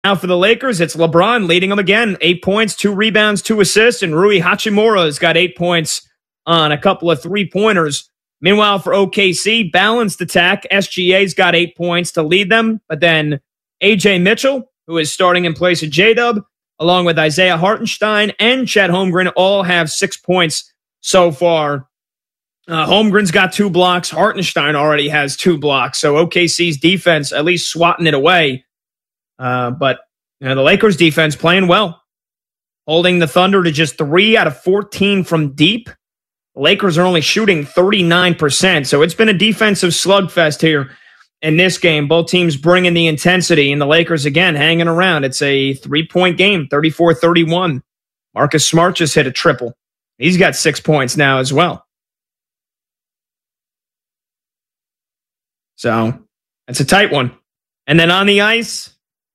Now for the Lakers, it's LeBron leading them again. 8 points, 2 rebounds, 2 assists, and Rui Hachimura has got 8 points on a couple of three-pointers. Meanwhile, for OKC, balanced attack. SGA's got 8 points to lead them, but then AJ Mitchell, who is starting in place of J-Dub, along with Isaiah Hartenstein and Chet Holmgren, all have 6 points so far. Holmgren's got 2 blocks. Hartenstein already has 2 blocks. So OKC's defense at least swatting it away. But the Lakers defense playing well, holding the Thunder to just 3 out of 14 from deep. The Lakers are only shooting 39%. So it's been a defensive slugfest here in this game. Both teams bringing the intensity, and the Lakers, again, hanging around. It's a 3-point game, 34-31. Marcus Smart just hit a triple. He's got 6 points now as well. So it's a tight one. And then on the ice,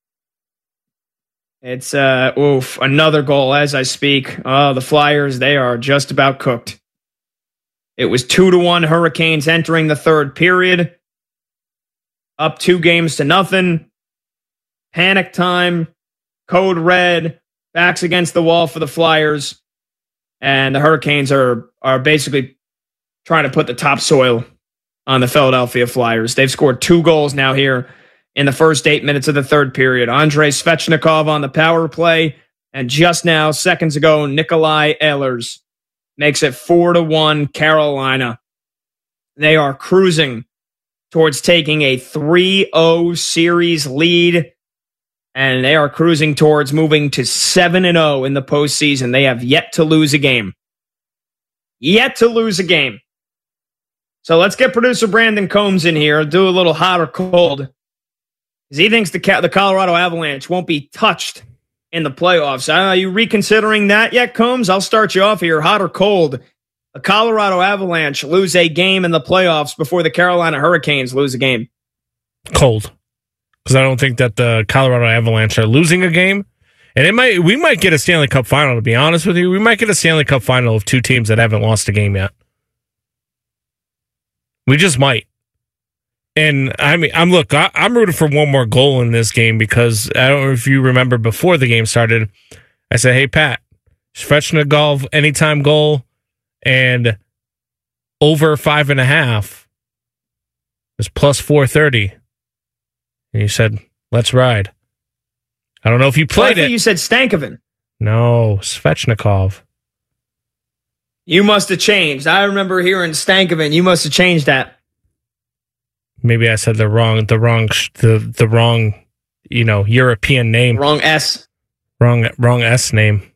it's another goal as I speak. Oh, the Flyers, they are just about cooked. It was 2-1 Hurricanes entering the third period. Up 2-0. Panic time. Code red. Backs against the wall for the Flyers. And the Hurricanes are basically trying to put the topsoil on the Philadelphia Flyers. They've scored 2 goals now here in the first 8 minutes of the third period. Andrei Svechnikov on the power play. And just now, seconds ago, Nikolai Ehlers makes it 4-1 Carolina. They are cruising towards taking a 3-0 series lead. And they are cruising towards moving to 7-0 in the postseason. They have yet to lose a game. Yet to lose a game. So let's get producer Brandon Combs in here, do a little hot or cold. Because he thinks the Colorado Avalanche won't be touched in the playoffs. Are you reconsidering that yet, Combs? I'll start you off here. Hot or cold? The Colorado Avalanche lose a game in the playoffs before the Carolina Hurricanes lose a game. Cold. Because I don't think that the Colorado Avalanche are losing a game. And we might get a Stanley Cup final, to be honest with you. We might get a Stanley Cup final of 2 teams that haven't lost a game yet. We just might. And I mean, I'm rooting for one more goal in this game because I don't know if you remember before the game started, I said, hey, Pat, Svechnikov anytime goal and over 5.5 is plus 430. And you said, let's ride. I don't know if you played it. You said Stankoven. No, Svechnikov. You must have changed. I remember hearing Stankoven. You must have changed that. Maybe I said the wrong, European name. Wrong S. Wrong S name.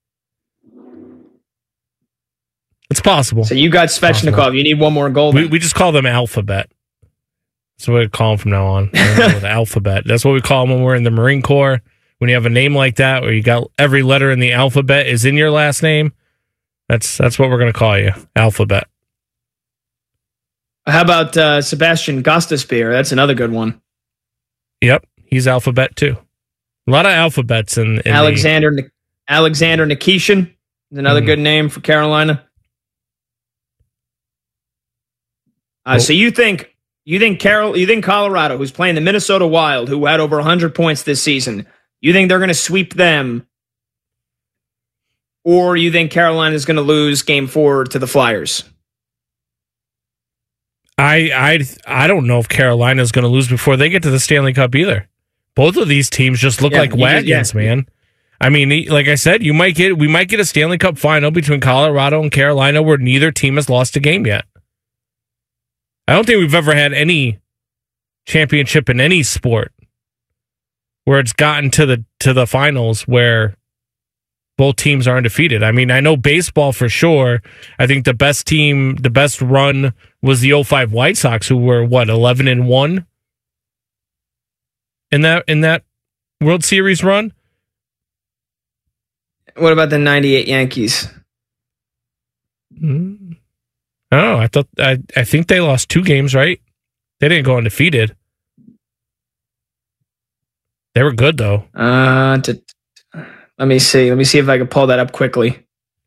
It's possible. So you got Svechnikov. You need one more goal. We just call them Alphabet. That's what we call them from now on. The Alphabet. That's what we call them when we're in the Marine Corps. When you have a name like that, where you got every letter in the alphabet is in your last name, that's what we're going to call you, Alphabet. How about Sebastian Gostisbehere? That's another good one. Yep, he's Alphabet too. A lot of alphabets in Alexander Nikishin is another good name for Carolina. So you think Colorado, who's playing the Minnesota Wild, who had over 100 points this season, you think they're going to sweep them, or you think Carolina is going to lose Game 4 to the Flyers? I don't know if Carolina is going to lose before they get to the Stanley Cup either. Both of these teams just look like wagons, man. I mean, like I said, we might get a Stanley Cup final between Colorado and Carolina where neither team has lost a game yet. I don't think we've ever had any championship in any sport where it's gotten to the finals where both teams are undefeated. I mean, I know baseball for sure. I think the best run was the 05 White Sox, who were 11-1 in that World Series run. What about the 98 Yankees? Oh, I think they lost 2 games, right? They didn't go undefeated. They were good though. Let me see if I can pull that up quickly.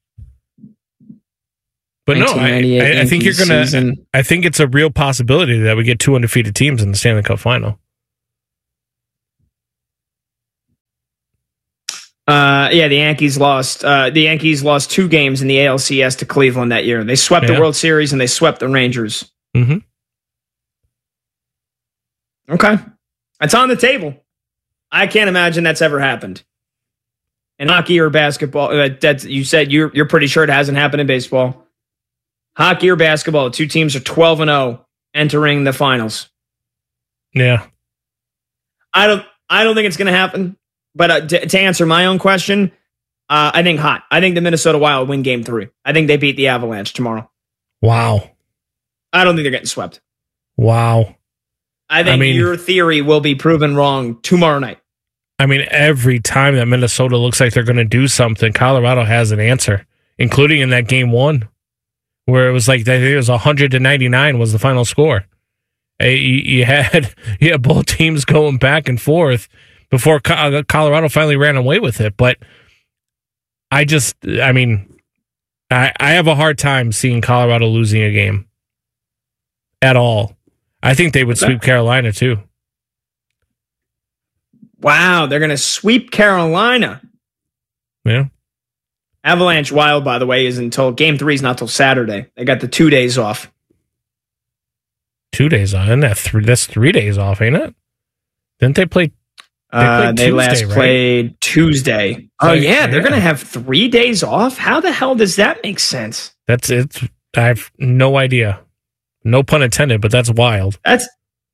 But no, I think you're gonna. Season. I think it's a real possibility that we get 2 undefeated teams in the Stanley Cup final. Yeah, the Yankees lost. The Yankees lost 2 games in the ALCS to Cleveland that year. They swept the World Series and they swept the Rangers. Mm-hmm. Okay, that's on the table. I can't imagine that's ever happened in hockey or basketball. That's, you said you're pretty sure it hasn't happened in baseball. Hockey or basketball, 2 teams are 12-0 entering the finals. Yeah, I don't think it's going to happen. But to answer my own question, I think I think the Minnesota Wild win Game 3. I think they beat the Avalanche tomorrow. Wow. I don't think they're getting swept. Wow. I think your theory will be proven wrong tomorrow night. I mean, every time that Minnesota looks like they're going to do something, Colorado has an answer, including in that Game 1, where it was like, I think it was 100-99 was the final score. You had both teams going back and forth before Colorado finally ran away with it. But I have a hard time seeing Colorado losing a game at all. I think they would sweep Carolina too. Wow, they're going to sweep Carolina. Yeah. Avalanche Wild, by the way, is until Game 3 is not till Saturday. They got the 2 days off. 2 days off? That's 3 days off, ain't it? Didn't they play? They last played Tuesday. Oh, yeah, they're going to have 3 days off? How the hell does that make sense? That's it. I have no idea. No pun intended, but that's wild. That's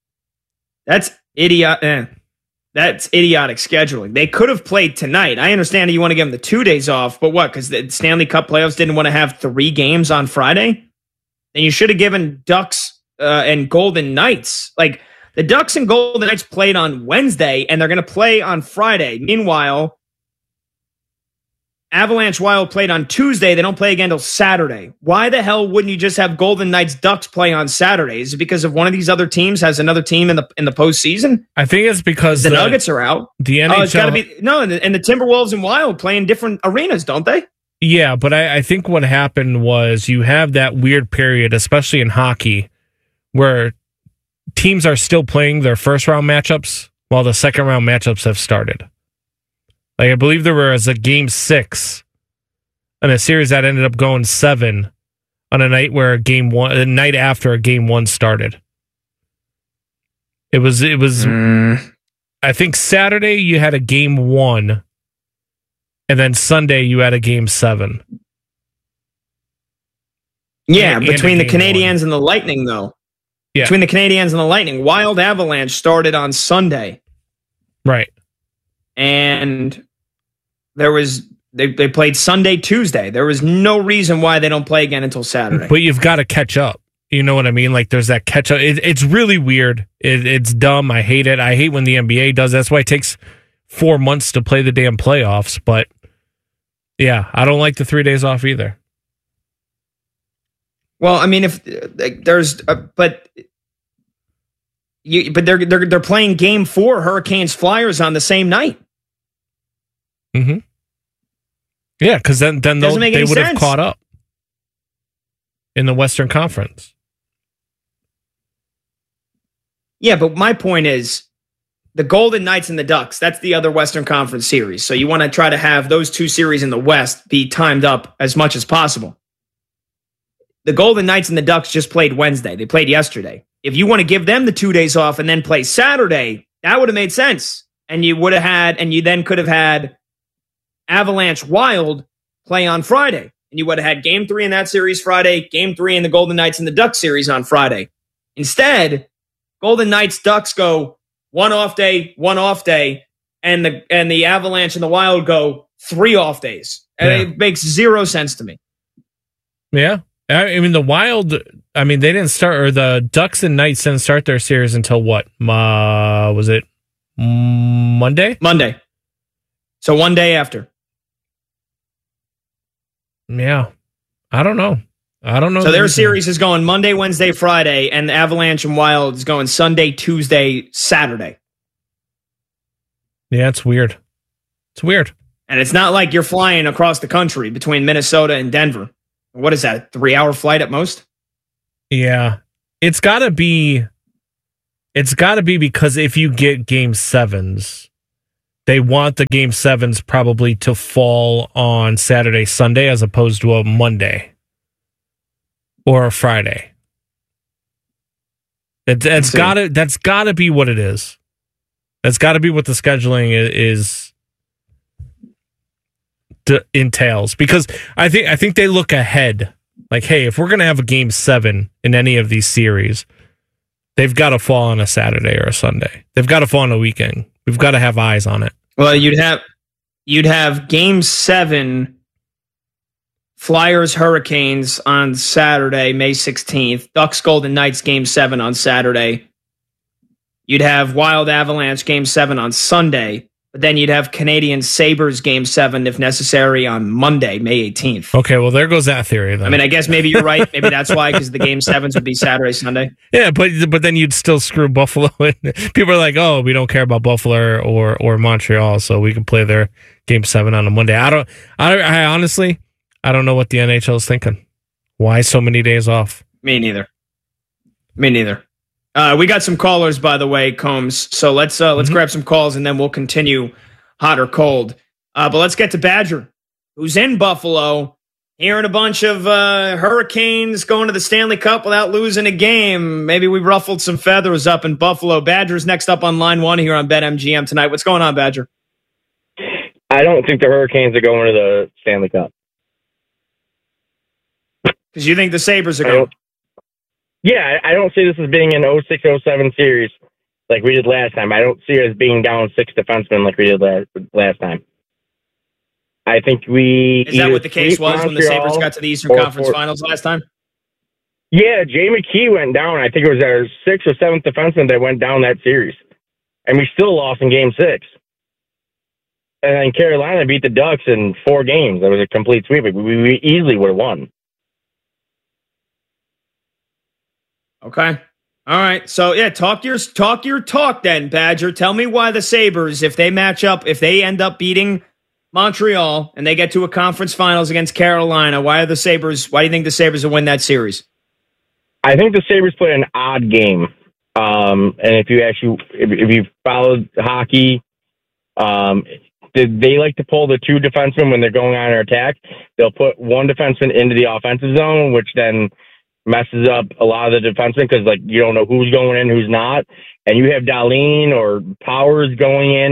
idiot. That's idiotic scheduling. They could have played tonight. I understand you want to give them the 2 days off, but what? Because the Stanley Cup playoffs didn't want to have 3 games on Friday? Then you should have given Ducks and Golden Knights. Like, the Ducks and Golden Knights played on Wednesday, and they're going to play on Friday. Meanwhile, Avalanche Wild played on Tuesday. They don't play again until Saturday. Why the hell wouldn't you just have Golden Knights Ducks play on Saturday? Is it because of one of these other teams has another team in the postseason? I think it's because the Nuggets are out. The NHL, it's got to be and the Timberwolves and Wild play in different arenas, don't they? Yeah, but I think what happened was you have that weird period, especially in hockey, where teams are still playing their first round matchups while the second round matchups have started. Like, I believe there was a Game 6 in a series that ended up going 7 on a night where the night after a Game 1 started. It was. I think Saturday you had a Game 1, and then Sunday you had a Game 7. Yeah, between the Canadiens and the Lightning, though. Yeah. Between the Canadiens and the Lightning, Wild Avalanche started on Sunday. Right. And they played Sunday, Tuesday. There was no reason why they don't play again until Saturday. But you've got to catch up. You know what I mean? Like, there's that catch up. It's really weird. It's dumb. I hate it. I hate when the NBA does. That's why it takes 4 months to play the damn playoffs. But yeah, I don't like the 3 days off either. Well, I mean, if there's, but they're playing Game 4 Hurricanes Flyers on the same night. Mm-hmm. Yeah, because then they would have caught up in the Western Conference. Yeah, but my point is the Golden Knights and the Ducks, that's the other Western Conference series. So you want to try to have those 2 series in the West be timed up as much as possible. The Golden Knights and the Ducks just played Wednesday. They played yesterday. If you want to give them the 2 days off and then play Saturday, that would have made sense. And you then could have had Avalanche Wild play on Friday. And you would have had Game 3 in that series Friday, Game 3 in the Golden Knights and the Ducks series on Friday. Instead, Golden Knights Ducks go 1 off day, and the Avalanche and the Wild go 3 off days. And it makes zero sense to me. Yeah. I mean, the Wild, they didn't start, or the Ducks and Knights didn't start their series until what? Was it Monday? Monday. So 1 day after. Yeah. I don't know. So their series is going Monday, Wednesday, Friday, and the Avalanche and Wild is going Sunday, Tuesday, Saturday. Yeah, it's weird. It's weird. And it's not like you're flying across the country between Minnesota and Denver. What is that, a 3-hour flight at most? Yeah. It's got to be because if you get Game 7s, they want the Game 7s probably to fall on Saturday, Sunday, as opposed to a Monday or a Friday. That's gotta be what it is. That's got to be what the scheduling entails, because I think they look ahead. Like, hey, if we're gonna have a Game 7 in any of these series, they've got to fall on a Saturday or a Sunday. They've got to fall on a weekend. We've got to have eyes on it. Well, you'd have Game 7, Flyers Hurricanes on Saturday, May 16th. Ducks Golden Knights Game 7 on Saturday. You'd have Wild Avalanche Game 7 on Sunday. But then you'd have Canadian Sabres Game 7, if necessary, on Monday, May 18th. Okay, well, there goes that theory then. I mean, I guess maybe you're right. Maybe that's why, because the Game 7s would be Saturday, Sunday. Yeah, but then you'd still screw Buffalo. People are like, oh, we don't care about Buffalo or Montreal, so we can play their Game 7 on a Monday. I honestly, I don't know what the NHL is thinking. Why so many days off? Me neither. We got some callers, by the way, Combs. So let's grab some calls, and then we'll continue hot or cold. But let's get to Badger, who's in Buffalo, hearing a bunch of Hurricanes going to the Stanley Cup without losing a game. Maybe we ruffled some feathers up in Buffalo. Badger's next up on line one here on BetMGM tonight. What's going on, Badger? I don't think the Hurricanes are going to the Stanley Cup. Because you think the Sabres are going? Yeah, I don't see this as being an 06-07 series like we did last time. I don't see it as being down 6 defensemen like we did last time. I think Is that what the case was when the Sabres got to the Eastern Conference Finals last time? Yeah, Jay McKee went down. I think it was our 6th or 7th defenseman that went down that series. And we still lost in Game 6. And then Carolina beat the Ducks in 4 games. That was a complete sweep. We easily would have won. Okay. All right. So, yeah, talk your talk then, Badger. Tell me why the Sabres, if they end up beating Montreal and they get to a conference finals against Carolina, why do you think the Sabres will win that series? I think the Sabres play an odd game. And if you followed hockey, they like to pull the 2 defensemen when they're going on an attack. They'll put 1 defenseman into the offensive zone, which then messes up a lot of the defensemen because, like, you don't know who's going in, who's not. And you have Dahlin or Powers going in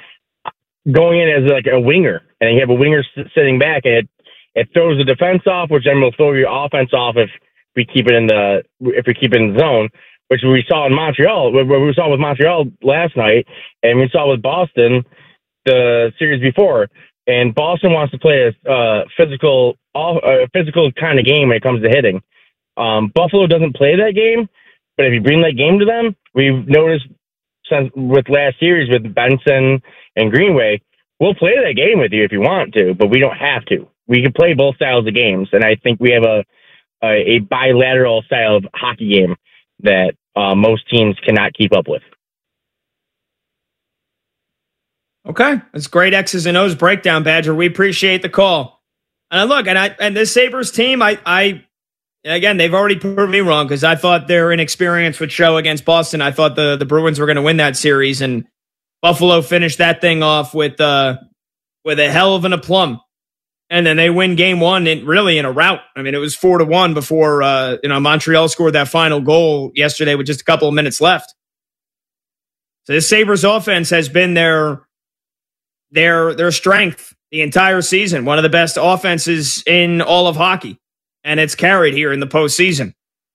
as like a winger, and you have a winger sitting back, and it throws the defense off, which then will throw your offense off if we keep it in the zone, which we saw in Montreal, where we saw with Montreal last night, and we saw with Boston the series before. And Boston wants to play a physical kind of game when it comes to hitting. Buffalo doesn't play that game, but if you bring that game to them, we've noticed since with last series with Benson and Greenway, we'll play that game with you if you want to, but we don't have to. We can play both styles of games, and I think we have a bilateral style of hockey game that most teams cannot keep up with. Okay, that's great X's and O's breakdown, Badger. We appreciate the call. And look, and this Sabres team, again, they've already proved me wrong because I thought their inexperience would show against Boston. I thought the Bruins were going to win that series, and Buffalo finished that thing off with a hell of an aplomb. And then they win Game 1 in a rout. I mean, it was 4-1 before Montreal scored that final goal yesterday with just a couple of minutes left. So this Sabres offense has been their strength the entire season. One of the best offenses in all of hockey. And it's carried here in the postseason.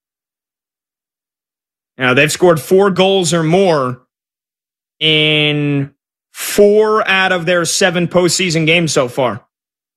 Now, they've scored 4 goals or more in 4 out of their 7 postseason games so far.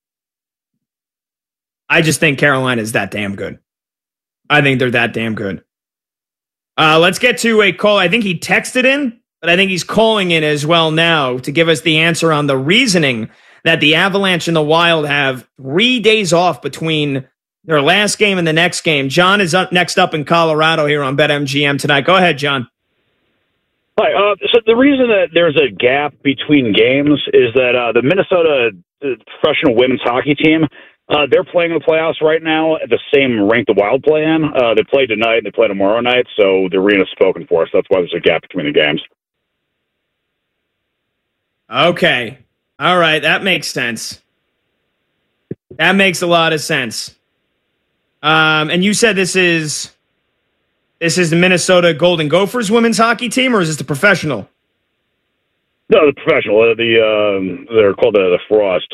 I just think Carolina is that damn good. I think they're that damn good. Let's get to a call. I think he texted in, but I think he's calling in as well now to give us the answer on the reasoning that the Avalanche and the Wild have 3 days off between their last game and the next game. John is next up in Colorado here on BetMGM tonight. Go ahead, John. Hi. So the reason that there's a gap between games is that the Minnesota professional women's hockey team, they're playing in the playoffs right now at the same rank the Wild play in. They play tonight and they play tomorrow night, so the arena's spoken for, so that's why there's a gap between the games. Okay. All right. That makes sense. That makes a lot of sense. And you said this is the Minnesota Golden Gophers women's hockey team, or is this the professional? No, the professional. They're called the Frost.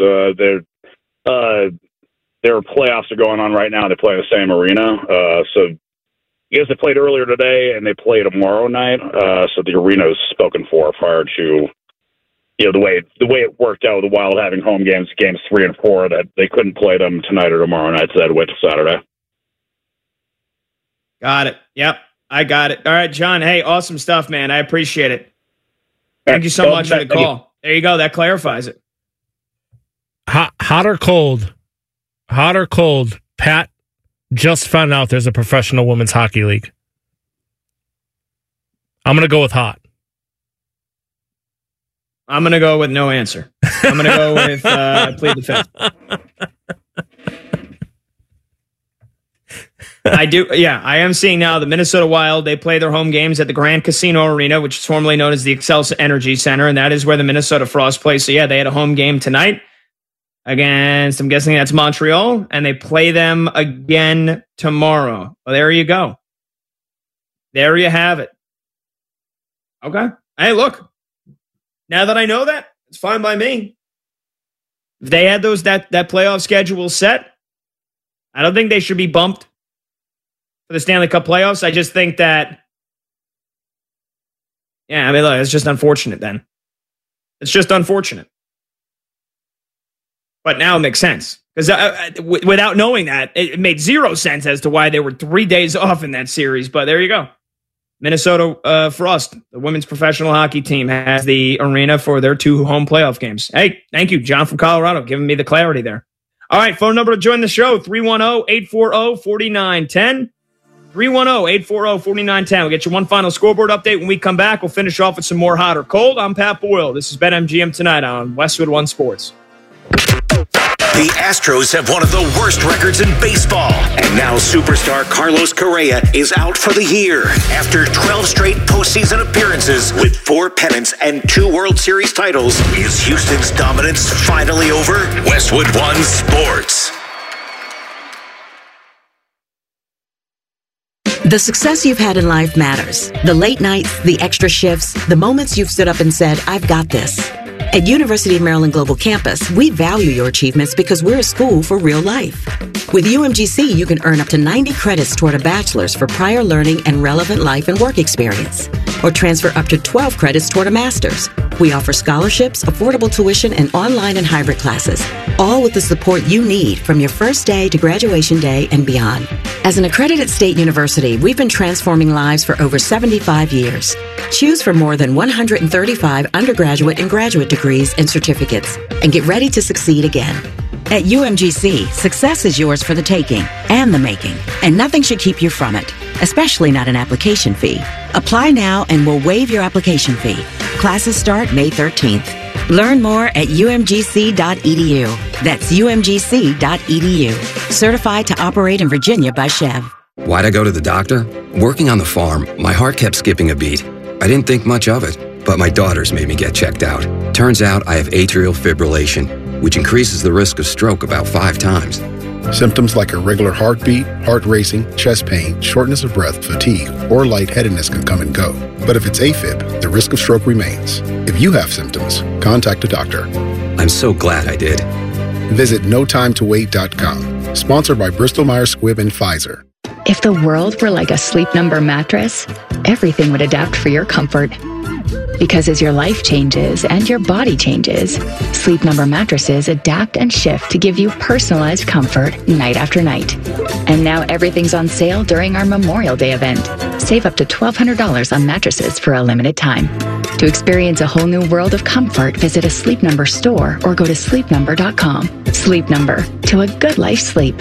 Their playoffs are going on right now. They play in the same arena. So I guess they played earlier today, and they play tomorrow night. So the arena is spoken for prior to the way it worked out with the Wild having home games 3 and 4, that they couldn't play them tonight or tomorrow night, so they had to wait till Saturday. Got it. Yep, I got it. All right, John. Hey, awesome stuff, man. I appreciate it. Thank you so much for the call. There you go. That clarifies it. Hot or cold? Hot or cold? Pat just found out there's a professional women's hockey league. I'm going to go with hot. I'm going to go with no answer. I'm going to go with plead the fifth. I am seeing now the Minnesota Wild. They play their home games at the Grand Casino Arena, which is formerly known as the Xcel Energy Center, and that is where the Minnesota Frost play. So, yeah, they had a home game tonight against, I'm guessing that's Montreal, and they play them again tomorrow. Well, there you go. There you have it. Okay. Hey, look. Now that I know that, it's fine by me. If they had that playoff schedule set, I don't think they should be bumped for the Stanley Cup playoffs. I just think that, look, it's just unfortunate then. It's just unfortunate. But now it makes sense. Because without knowing that, it made zero sense as to why they were 3 days off in that series. But there you go. Minnesota Frost, the women's professional hockey team, has the arena for their 2 home playoff games. Hey, thank you, John from Colorado, giving me the clarity there. All right, phone number to join the show, 310-840-4910. 310-840-4910. We'll get you one final scoreboard update. When we come back, we'll finish off with some more hot or cold. I'm Pat Boyle. This is BetMGM Tonight on Westwood One Sports. The Astros have one of the worst records in baseball. And now superstar Carlos Correa is out for the year after 12 straight postseason appearances with 4 pennants and 2 World Series titles. Is Houston's dominance finally over? Westwood One Sports. The success you've had in life matters. The late nights, the extra shifts, the moments you've stood up and said, I've got this. At University of Maryland Global Campus, we value your achievements because we're a school for real life. With UMGC, you can earn up to 90 credits toward a bachelor's for prior learning and relevant life and work experience, or transfer up to 12 credits toward a master's. We offer scholarships, affordable tuition, and online and hybrid classes, all with the support you need from your first day to graduation day and beyond. As an accredited state university, we've been transforming lives for over 75 years. Choose from more than 135 undergraduate and graduate degrees and certificates, and get ready to succeed again. At UMGC, success is yours for the taking and the making, and nothing should keep you from it, especially not an application fee. Apply now and we'll waive your application fee. Classes start May 13th. Learn more at umgc.edu. That's umgc.edu. Certified to operate in Virginia by Chev. Why'd I go to the doctor? Working on the farm, my heart kept skipping a beat. I didn't think much of it, but my daughters made me get checked out. Turns out I have atrial fibrillation, which increases the risk of stroke about 5 times. Symptoms like irregular heartbeat, heart racing, chest pain, shortness of breath, fatigue, or lightheadedness can come and go. But if it's AFib, the risk of stroke remains. If you have symptoms, contact a doctor. I'm so glad I did. Visit notimetowait.com. Sponsored by Bristol-Myers Squibb and Pfizer. If the world were like a Sleep Number mattress, everything would adapt for your comfort. Because as your life changes and your body changes, Sleep Number mattresses adapt and shift to give you personalized comfort night after night. And now everything's on sale during our Memorial Day event. Save up to $1,200 on mattresses for a limited time. To experience a whole new world of comfort, visit a Sleep Number store or go to sleepnumber.com. Sleep Number, to a good life's sleep.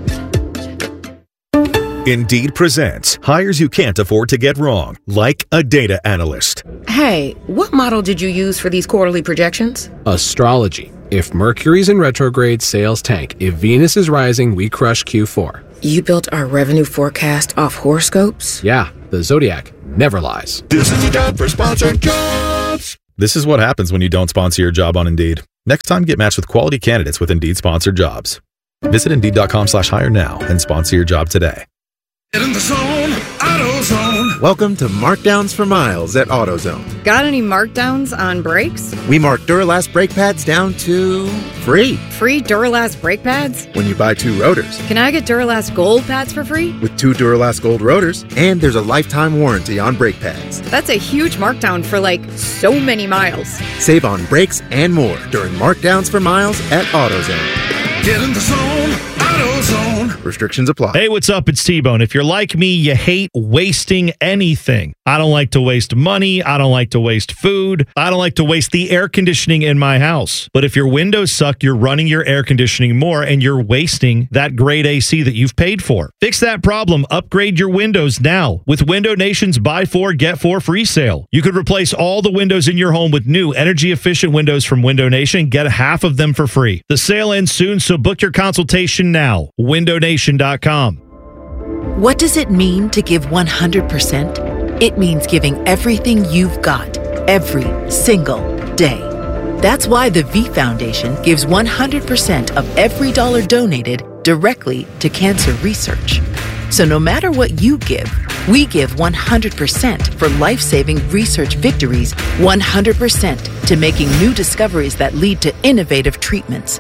Indeed presents hires you can't afford to get wrong, like a data analyst. Hey, what model did you use for these quarterly projections? Astrology. If Mercury's in retrograde, sales tank. If Venus is rising, we crush Q4. You built our revenue forecast off horoscopes? Yeah, the Zodiac never lies. This is the time for sponsored jobs. This is what happens when you don't sponsor your job on Indeed. Next time, get matched with quality candidates with Indeed-sponsored jobs. Visit Indeed.com/hire now and sponsor your job today. Get in the zone, AutoZone. Welcome to Markdowns for Miles at AutoZone. Got any markdowns on brakes? We mark Duralast brake pads down to free. Free Duralast brake pads? When you buy 2 rotors. Can I get Duralast Gold pads for free? With 2 Duralast Gold rotors, and there's a lifetime warranty on brake pads. That's a huge markdown for so many miles. Save on brakes and more during Markdowns for Miles at AutoZone. Get in the zone, AutoZone. Restrictions apply. Hey, what's up? It's T-Bone. If you're like me, you hate wasting anything. I don't like to waste money. I don't like to waste food. I don't like to waste the air conditioning in my house. But if your windows suck, you're running your air conditioning more and you're wasting that great AC that you've paid for. Fix that problem. Upgrade your windows now with Window Nation's Buy 4, Get 4 free sale. You could replace all the windows in your home with new energy-efficient windows from Window Nation. Get half of them for free. The sale ends soon, so book your consultation now. WindowNation.com. What does it mean to give 100%? It means giving everything you've got, every single day. That's why the V Foundation gives 100% of every dollar donated directly to cancer research. So no matter what you give, we give 100% for life-saving research victories, 100% to making new discoveries that lead to innovative treatments,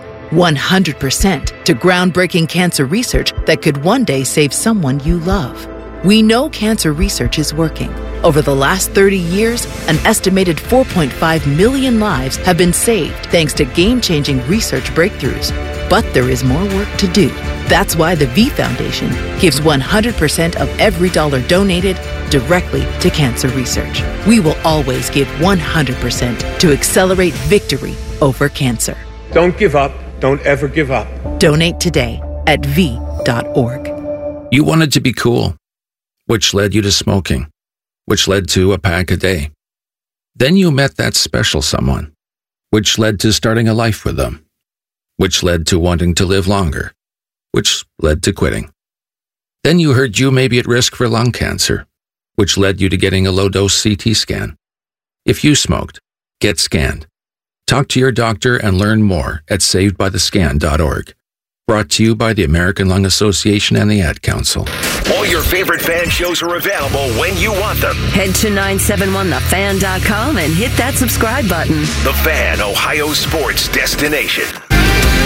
100% to groundbreaking cancer research that could one day save someone you love. We know cancer research is working. Over the last 30 years, an estimated 4.5 million lives have been saved thanks to game-changing research breakthroughs. But there is more work to do. That's why the V Foundation gives 100% of every dollar donated directly to cancer research. We will always give 100% to accelerate victory over cancer. Don't give up. Don't ever give up. Donate today at v.org. You wanted to be cool, which led you to smoking, which led to a pack a day. Then you met that special someone, which led to starting a life with them, which led to wanting to live longer, which led to quitting. Then you heard you may be at risk for lung cancer, which led you to getting a low-dose CT scan. If you smoked, get scanned. Talk to your doctor and learn more at savedbythescan.org. Brought to you by the American Lung Association and the Ad Council. All your favorite fan shows are available when you want them. Head to 971thefan.com and hit that subscribe button. The Fan, Ohio sports destination.